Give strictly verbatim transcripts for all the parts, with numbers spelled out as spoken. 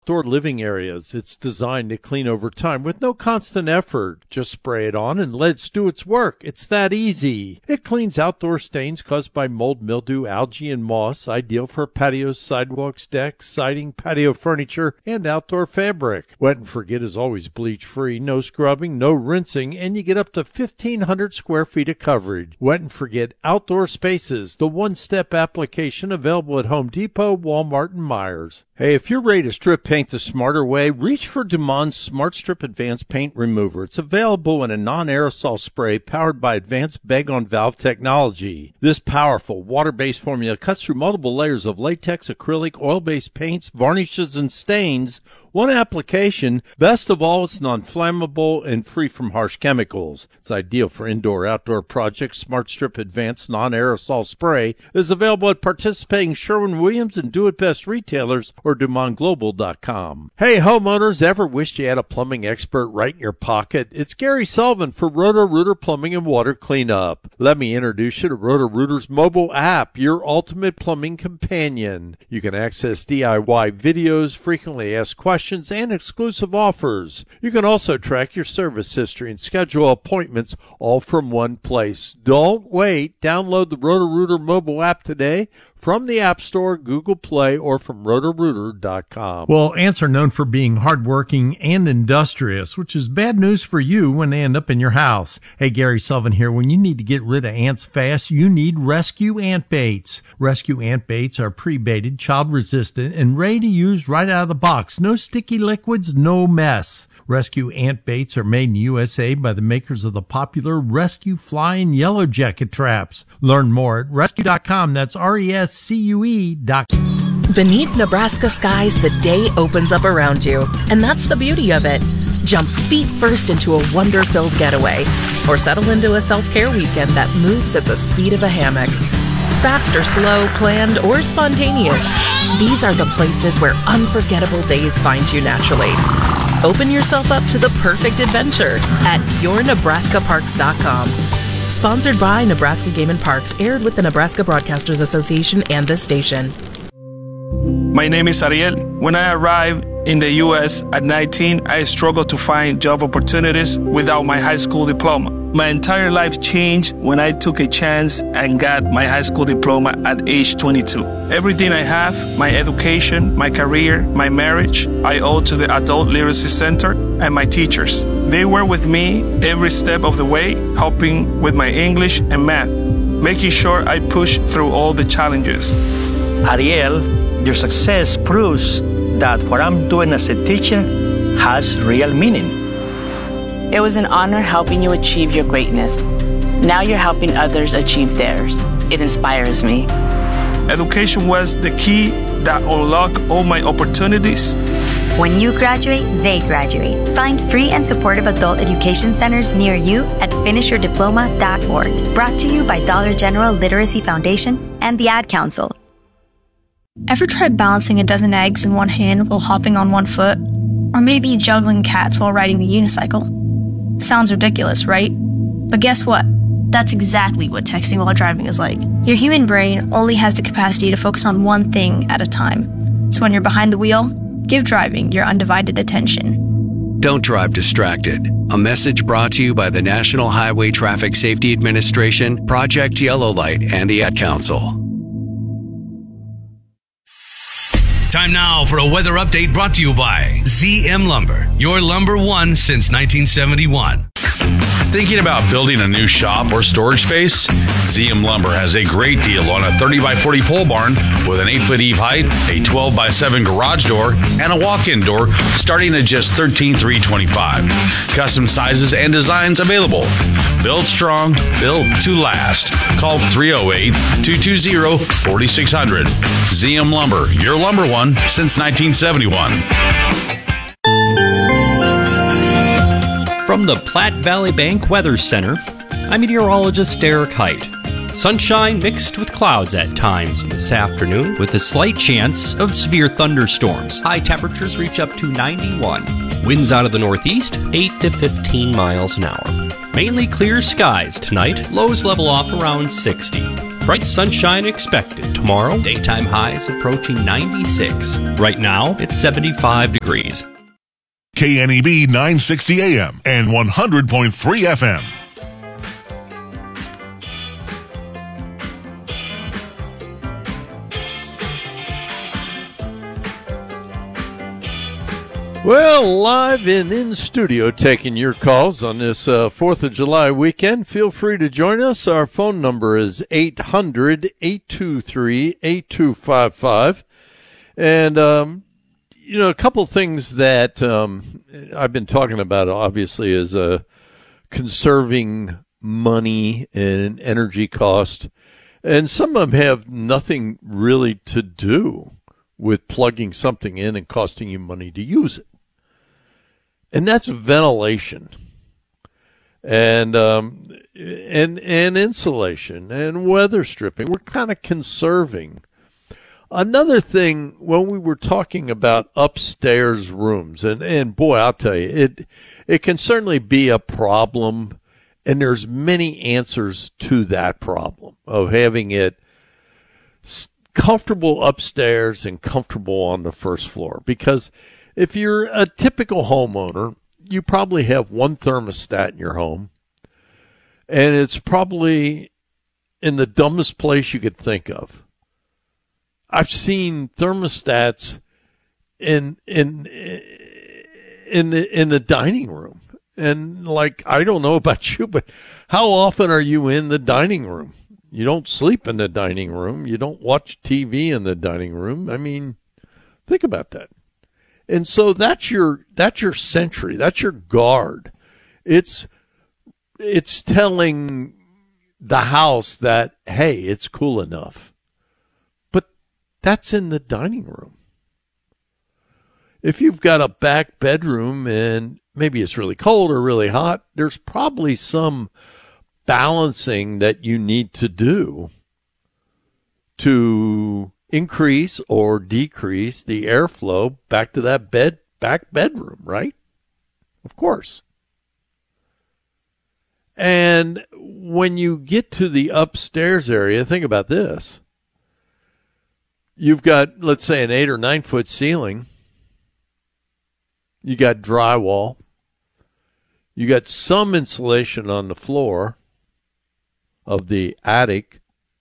outdoor living areas. It's designed to clean over time with no constant effort. Just spray it on and let it do its work. It's that easy. It cleans outdoor stains caused by mold, mildew, algae, and moss, ideal for patios, sidewalks, decks, siding, patio furniture, and outdoor fabric. Wet and Forget is always bleach-free, no scrubbing, no rinsing, and you get up to fifteen hundred square feet of coverage. Wet and Forget Outdoor Spaces, the one-step application available at Home Depot, Walmart, and Myers. Hey, if you're ready to strip paint the smarter way, reach for Dumond's Smart Strip Advanced Paint Remover. It's available in a non-aerosol spray powered by advanced bag-on-valve technology. This powerful water-based formula cuts through multiple layers of latex, acrylic, oil-based paints, varnishes, and stains. One application. Best of all, it's non-flammable and free from harsh chemicals. It's ideal for indoor-outdoor projects. Smart Strip Advanced Non-Aerosol Spray is available at participating Sherwin-Williams and Do It Best retailers or Dumont Global dot com. Hey, homeowners, ever wished you had a plumbing expert right in your pocket? It's Gary Sullivan for Roto-Rooter Plumbing and Water Cleanup. Let me introduce you to Roto-Rooter's mobile app, your ultimate plumbing companion. You can access D I Y videos, frequently asked questions, and exclusive offers. You can also track your service history and schedule appointments all from one place. Don't wait. Download the Roto-Rooter mobile app today from the App Store, Google Play, or from Roto Rooter dot com. Well, ants are known for being hardworking and industrious, which is bad news for you when they end up in your house. Hey, Gary Sullivan here. When you need to get rid of ants fast, you need Rescue Ant Baits. Rescue Ant Baits are pre-baited, child-resistant, and ready to use right out of the box. No sticky liquids, no mess. Rescue Ant Baits are made in U S A by the makers of the popular Rescue Fly and Yellow Jacket traps. Learn more at rescue dot com. That's R E S C U E dot com. Beneath Nebraska skies, the day opens up around you. And that's the beauty of it. Jump feet first into a wonder-filled getaway. Or settle into a self-care weekend that moves at the speed of a hammock. Fast or slow, planned or spontaneous, these are the places where unforgettable days find you naturally. Open yourself up to the perfect adventure at your nebraska parks dot com. Sponsored by Nebraska Game and Parks, aired with the Nebraska Broadcasters Association and this station. My name is Ariel. When I arrived in the U S at nineteen, I struggled to find job opportunities without my high school diploma. My entire life changed when I took a chance and got my high school diploma at age twenty-two. Everything I have, my education, my career, my marriage, I owe to the Adult Literacy Center and my teachers. They were with me every step of the way, helping with my English and math, making sure I pushed through all the challenges. Ariel, your success proves that what I'm doing as a teacher has real meaning. It was an honor helping you achieve your greatness. Now you're helping others achieve theirs. It inspires me. Education was the key that unlocked all my opportunities. When you graduate, they graduate. Find free and supportive adult education centers near you at finish your diploma dot org. Brought to you by Dollar General Literacy Foundation and the Ad Council. Ever tried balancing a dozen eggs in one hand while hopping on one foot? Or maybe juggling cats while riding the unicycle? Sounds ridiculous, right? But guess what? That's exactly what texting while driving is like. Your human brain only has the capacity to focus on one thing at a time. So when you're behind the wheel, give driving your undivided attention. Don't drive distracted. A message brought to you by the National Highway Traffic Safety Administration, Project Yellow Light, and the Ad Council. Time now for a weather update brought to you by Z M Lumber, your lumber one since nineteen seventy-one. Thinking about building a new shop or storage space? Z M Lumber has a great deal on a thirty by forty pole barn with an eight foot eve height, a twelve by seven garage door, and a walk-in door starting at just thirteen thousand three hundred twenty-five dollars. Custom sizes and designs available. Built strong, built to last. Call three oh eight, two two zero, four six zero zero. Z M Lumber, your lumber one since nineteen seventy-one. From the Platte Valley Bank Weather Center, I'm meteorologist Derek Height. Sunshine mixed with clouds at times this afternoon, with a slight chance of severe thunderstorms. High temperatures reach up to ninety-one. Winds out of the northeast, eight to fifteen miles an hour. Mainly clear skies tonight. Lows level off around sixty. Bright sunshine expected. Tomorrow, daytime highs approaching ninety-six. Right now, it's seventy-five degrees. K N E B nine sixty A M and one hundred point three F M. Well, live and in studio taking your calls on this uh, fourth of July weekend. Feel free to join us. Our phone number is eight hundred, eight two three, eight two five five. And, um, you know, a couple things that um, I've been talking about, obviously, is uh, conserving money and energy cost. And some of them have nothing really to do with plugging something in and costing you money to use it. And that's ventilation and um, and and insulation and weather stripping. We're kind of conserving. Another thing, when we were talking about upstairs rooms, and, and boy, I'll tell you, it it can certainly be a problem, and there's many answers to that problem of having it comfortable upstairs and comfortable on the first floor. Because if you're a typical homeowner, you probably have one thermostat in your home, and it's probably in the dumbest place you could think of. I've seen thermostats in in in the in the dining room, and like, I don't know about you, but how often are you in the dining room? You don't sleep in the dining room. You don't watch T V in the dining room. I mean, think about that. And so that's your that's your sentry. That's your guard. It's it's telling the house that, hey, it's cool enough. But that's in the dining room. If you've got a back bedroom and maybe it's really cold or really hot, there's probably some balancing that you need to do to increase or decrease the airflow back to that bed back bedroom, right? Of course. And when you get to the upstairs area, think about this. You've got, let's say, an eight or nine foot ceiling. You got drywall. You got some insulation on the floor of the attic.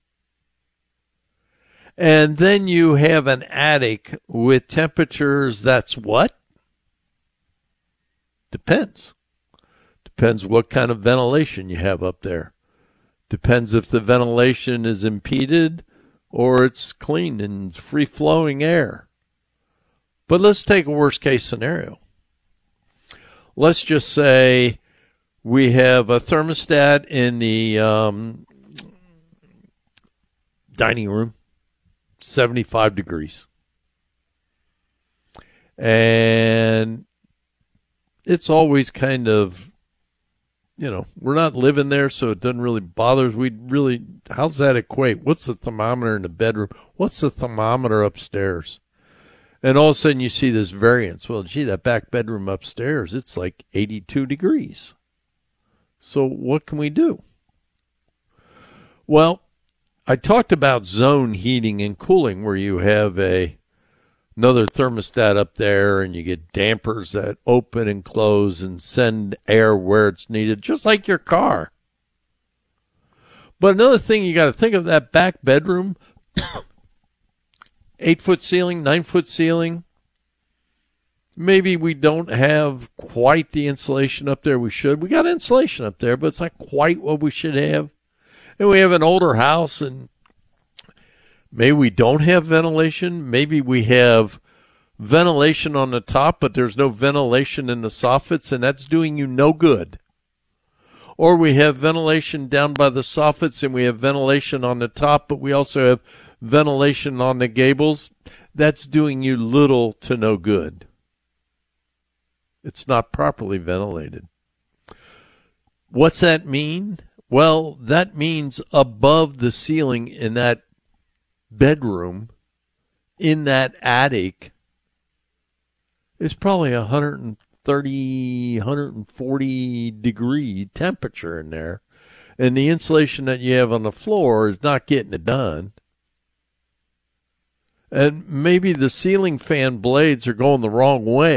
And then you have an attic with temperatures that's what? Depends. Depends what kind of ventilation you have up there. Depends if the ventilation is impeded or it's clean and free-flowing air. But let's take a worst-case scenario. Let's just say we have a thermostat in the um, dining room. seventy-five degrees. And it's always kind of, you know, we're not living there, so it doesn't really bother us. We really, how's that equate? What's the thermometer in the bedroom? What's the thermometer upstairs? And all of a sudden you see this variance. Well, gee, that back bedroom upstairs, it's like eighty-two degrees. So what can we do? Well, I talked about zone heating and cooling, where you have a another thermostat up there and you get dampers that open and close and send air where it's needed, just like your car. But another thing you got to think of, that back bedroom, eight foot ceiling, nine foot ceiling. Maybe we don't have quite the insulation up there we should. We got insulation up there, but it's not quite what we should have. And we have an older house, and maybe we don't have ventilation. Maybe we have ventilation on the top, but there's no ventilation in the soffits, and that's doing you no good. Or we have ventilation down by the soffits, and we have ventilation on the top, but we also have ventilation on the gables. That's doing you little to no good. It's not properly ventilated. What's that mean? Well, that means above the ceiling in that bedroom, in that attic, is probably one hundred thirty, one hundred forty degree temperature in there. and the insulation that you have on the floor is not getting it done. And maybe the ceiling fan blades are going the wrong way.